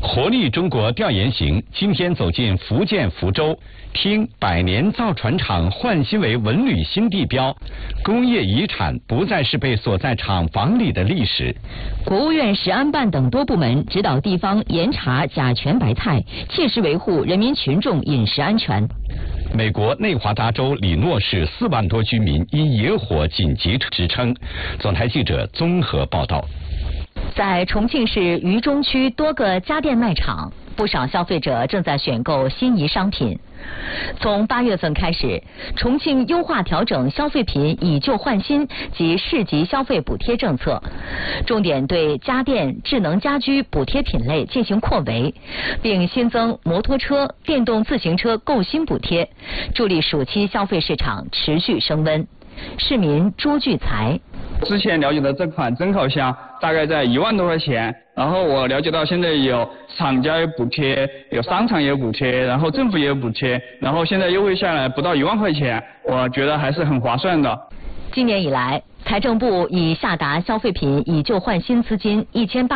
活力中国调研行今天走进福建福州，听百年造船厂换新为文旅新地标，工业遗产不再是被锁在厂房里的历史。 国务院食安办等多部门指导地方严查甲醛白菜，切实维护人民群众饮食安全。 美国内华达州里诺市4万多居民因野火紧急支撑。总台记者综合报道。 在重庆市渝中区多个家电卖场，不少消费者正在选购心仪商品。从8月份开始，重庆优化调整消费品以旧换新及市级消费补贴政策，重点对家电、智能家居补贴品类进行扩围，并新增摩托车、电动自行车购新补贴，助力暑期消费市场持续升温。市民朱聚财。 之前了解的这款蒸烤箱大概在1万多块钱，然后我了解到现在有厂家有补贴，有商场也有补贴，然后政府也有补贴，然后现在优惠下来不到1万块钱，我觉得还是很划算的。 今年以来，财政部已下达消费品以旧换新资金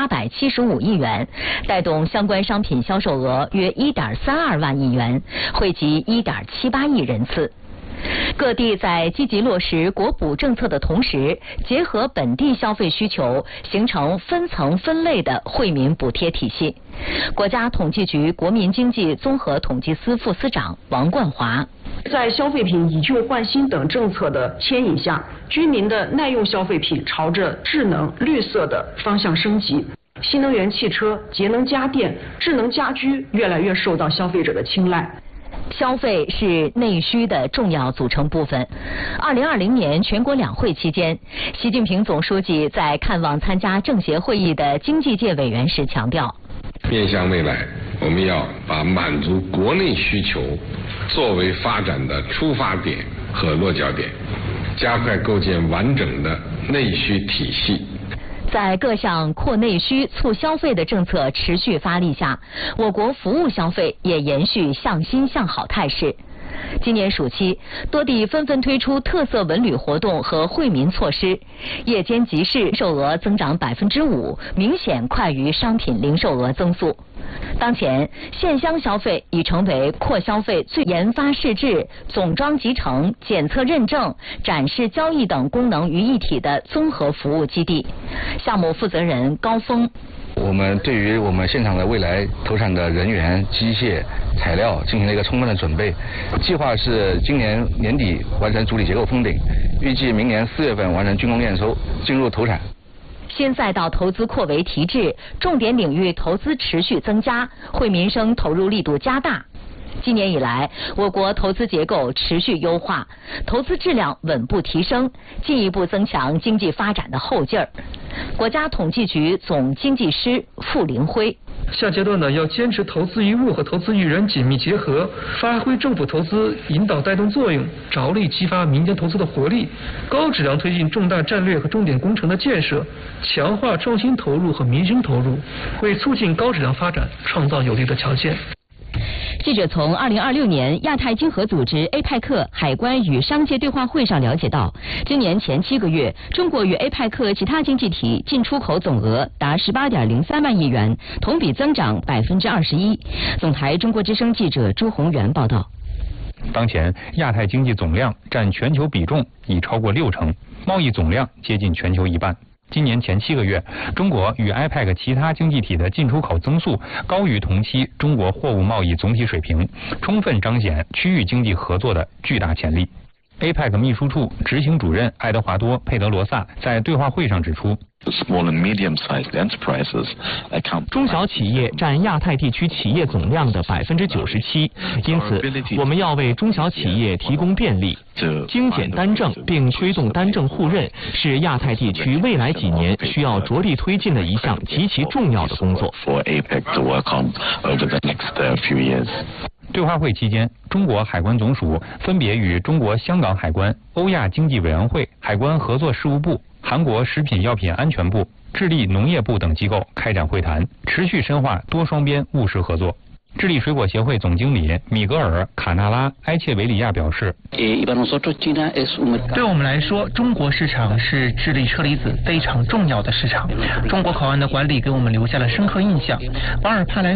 1875亿元，带动相关商品销售额约1.32万亿元，惠及1.78亿人次。各地在积极落实国补政策的同时，结合本地消费需求，形成分层分类的惠民补贴体系。国家统计局国民经济综合统计司副司长王冠华。 在消费品以旧换新等政策的牵引下，居民的耐用消费品朝着智能、绿色的方向升级。新能源汽车、节能家电、智能家居越来越受到消费者的青睐。 消费是内需的重要组成部分。2020年全国两会期间，习近平总书记在看望参加政协会议的经济界委员时强调， 面向未来，我们要把满足国内需求作为发展的出发点和落脚点，加快构建完整的内需体系。 在各项扩内需、促消费的政策持续发力下，我国服务消费也延续向新向好态势。今年暑期，多地纷纷推出特色文旅活动和惠民措施，夜间集市零售额增长5%，明显快于商品零售额增速。当前，线乡消费已成为扩消费最研发试制、总装集成、检测认证、展示交易等功能于一体的综合服务基地。项目负责人高峰。 我们对于我们现场的未来投产的人员、机械、材料进行了一个充分的准备，计划是今年年底完成主体结构封顶，预计明年4月份完成竣工验收，进入投产。 新赛道投资扩围提质，重点领域投资持续增加，惠民生投入力度加大。今年以来，我国投资结构持续优化，投资质量稳步提升，进一步增强经济发展的后劲儿。国家统计局总经济师傅林辉。 下阶段呢，要坚持投资于物和投资于人紧密结合，发挥政府投资引导带动作用，着力激发民间投资的活力，高质量推进重大战略和重点工程的建设，强化创新投入和民生投入，为促进高质量发展创造有利的条件。 记者从2026年亚太经合组织 APEC 海关与商界对话会上了解到，今年前7个月，中国与 APEC 其他经济体进出口总额达18.03万亿元，同比增长21%。总台中国之声记者朱宏元报道。 当前，亚太经济总量占全球比重已超过60%，贸易总量接近全球一半。今年前7个月，中国与 APEC 其他经济体的进出口增速高于同期中国货物贸易总体水平，充分彰显区域经济合作的巨大潜力。APEC 秘书处执行主任爱德华多·佩德罗萨在对话会上指出， 中小企业占亚太地区企业总量的97%，因此我们要为中小企业提供便利。精简单政并推动单政互认是亚太地区未来几年需要着力推进的一项极其重要的工作。 对话会期间，中国海关总署分别与中国香港海关、欧亚经济委员会、海关合作事务部、韩国食品药品安全部、智利农业部等机构开展会谈，持续深化多双边务实合作。智利水果协会总经理米格尔·卡纳拉埃切维里亚表示， 对我们来说，中国市场是智利车厘子非常重要的市场。中国口岸的管理给我们留下了深刻印象。瓦尔帕莱